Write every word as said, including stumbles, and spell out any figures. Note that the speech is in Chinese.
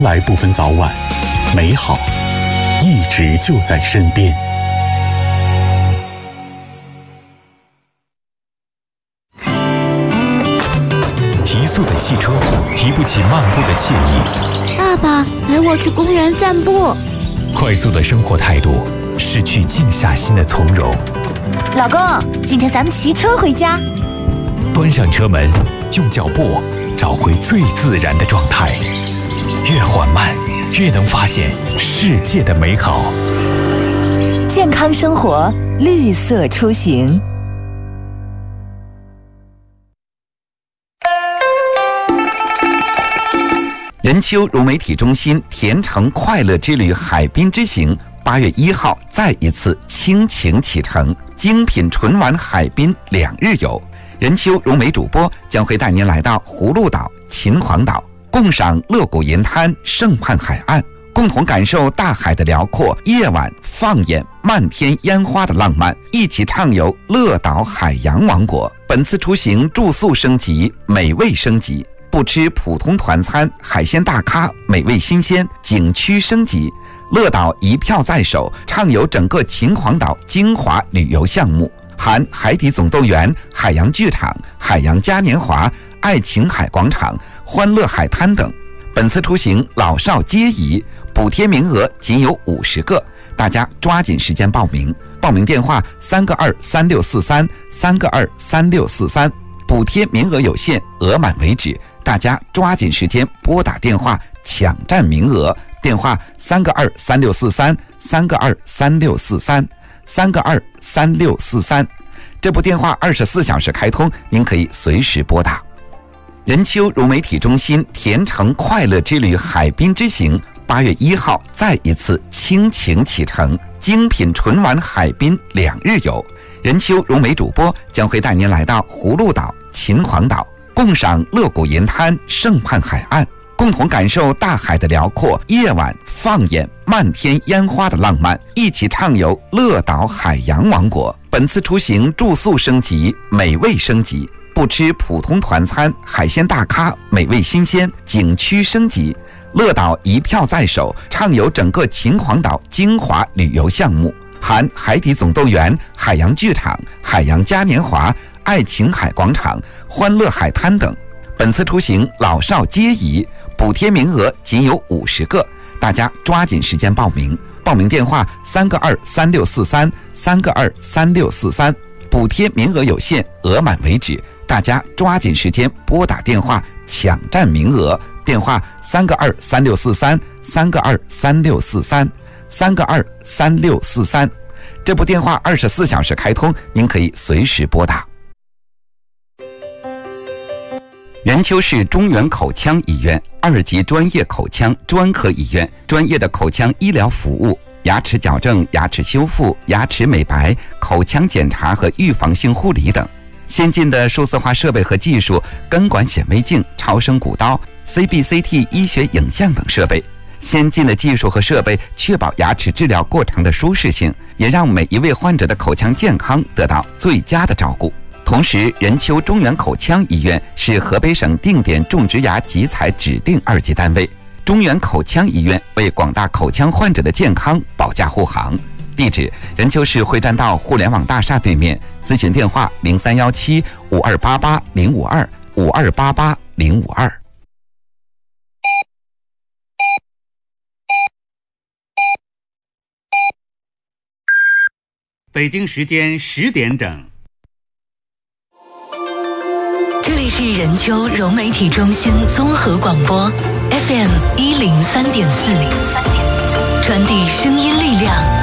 来不分早晚，美好一直就在身边。 提速的汽车提不起漫步的惬意。 爸爸，陪我去公园散步。 快速的生活态度失去静下心的从容。 老公，今天咱们骑车回家。 关上车门，用脚步找回最自然的状态。越缓慢，越能发现世界的美好。 健康生活，绿色出行。 任丘融媒体中心甜橙快乐之旅海滨之行八月一号再一次倾情启程，精品纯玩海滨两日游。任丘融媒主播将会带您来到葫芦岛、秦皇岛，共赏乐谷银滩、盛畔海岸，共同感受大海的辽阔，夜晚放眼漫天烟花的浪漫，一起畅游乐岛海洋王国。本次出行住宿升级，美味升级，不吃普通团餐，海鲜大咖，美味新鲜，景区升级。乐岛一票在手，畅游整个秦皇岛精华旅游项目，含海底总动员、海洋剧场、海洋嘉年华、爱琴海广场、欢乐海滩等。本次出行老少皆宜，补贴名额仅有五十个，大家抓紧时间报名。报名电话三个二三六四三三个二三六四三，补贴名额有限，额满为止，大家抓紧时间拨打电话抢占名额。电话三个二三六四三三个二三六四三三个二三六四三。这部电话二十四小时开通，您可以随时拨打。任丘融媒体中心甜橙快乐之旅海滨之行八月一号再一次倾情启程，精品纯玩海滨两日游。任丘融媒主播将会带您来到葫芦岛、秦皇岛，共赏乐谷银滩、盛畔海岸，共同感受大海的辽阔，夜晚放眼漫天烟花的浪漫，一起畅游乐岛海洋王国。本次出行住宿升级，美味升级，不吃普通团餐，海鲜大咖，美味新鲜，景区升级。乐岛一票在手，畅游整个秦皇岛精华旅游项目，含海底总动员、海洋剧场、海洋嘉年华、爱琴海广场、欢乐海滩等。本次出行老少皆宜，补贴名额仅有五十个，大家抓紧时间报名。报名电话三个二三六四三三个二三六四三，补贴名额有限，额满为止，大家抓紧时间拨打电话抢占名额。电话三个二三六四三三个二三六四三三个二三六四三。这部电话二十四小时开通，您可以随时拨打。任丘市中原口腔医院二级专业口腔专科医院，专业的口腔医疗服务，牙齿矫正、牙齿修复、牙齿美白、口腔检查和预防性护理等。先进的数字化设备和技术，根管显微镜、超声骨刀、C B C T 医学影像等设备。先进的技术和设备确保牙齿治疗过程的舒适性，也让每一位患者的口腔健康得到最佳的照顾。同时，任丘中原口腔医院是河北省定点种植牙集采指定二级单位。中原口腔医院为广大口腔患者的健康保驾护航。地址：任丘市会栈道互联网大厦对面。咨询电话：零三幺七五二八八零五二五二八八零五二。 北京时间十点整。 这里是任丘融媒体中心综合广播 F M 一零三点四，传递声音力量，